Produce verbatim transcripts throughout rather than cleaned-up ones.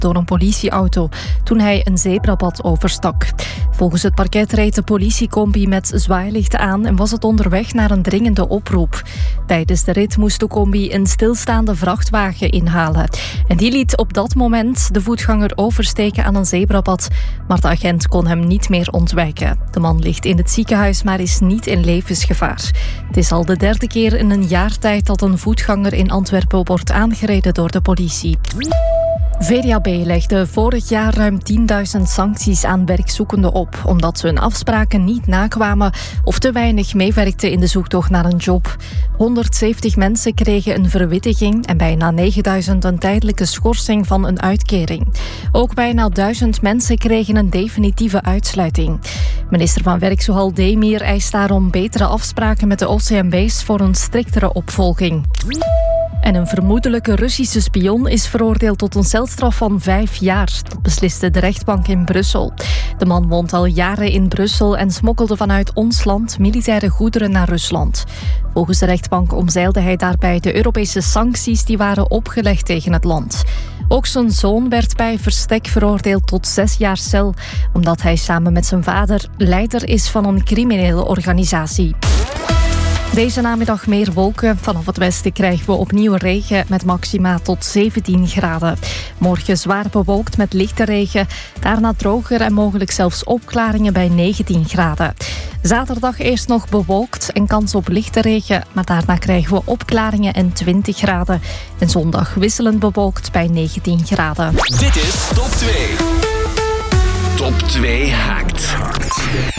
door een politieauto toen hij een zebrapad overstak. Volgens het parket reed de politiecombi met zwaailicht aan en was het onderweg naar een dringende oproep. Tijdens de rit moest de combi een stilstaande vrachtwagen inhalen. En die liet op dat moment de voetganger oversteken aan een zebrapad, maar de agent kon hem niet meer ontwijken. De man ligt in het ziekenhuis, maar is niet in levensgevaar. Het is al de derde keer in een jaar tijd dat een voetganger in Antwerpen wordt aangereden door de politie. V D A B legde vorig jaar ruim tienduizend sancties aan werkzoekenden op, omdat ze hun afspraken niet nakwamen of te weinig meewerkten in de zoektocht naar een job. honderdzeventig mensen kregen een verwittiging en bijna negenduizend een tijdelijke schorsing van een uitkering. Ook bijna duizend mensen kregen een definitieve uitsluiting. Minister van Werk Zuhal Demir eist daarom betere afspraken met de O C M W's voor een striktere opvolging. En een vermoedelijke Russische spion is veroordeeld tot een celstraf van vijf jaar. Dat besliste de rechtbank in Brussel. De man woont al jaren in Brussel en smokkelde vanuit ons land militaire goederen naar Rusland. Volgens de rechtbank omzeilde hij daarbij de Europese sancties die waren opgelegd tegen het land. Ook zijn zoon werd bij verstek veroordeeld tot zes jaar cel, omdat hij samen met zijn vader leider is van een criminele organisatie. Deze namiddag meer wolken. Vanaf het westen krijgen we opnieuw regen met maxima tot zeventien graden. Morgen zwaar bewolkt met lichte regen. Daarna droger en mogelijk zelfs opklaringen bij negentien graden. Zaterdag eerst nog bewolkt en kans op lichte regen. Maar daarna krijgen we opklaringen en twintig graden. En zondag wisselend bewolkt bij negentien graden. Dit is Top twee. Top twee hackt.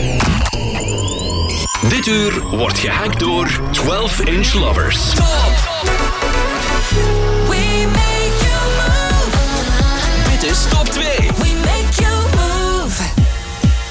Dit uur wordt gehackt door twaalf inch lovers. Top!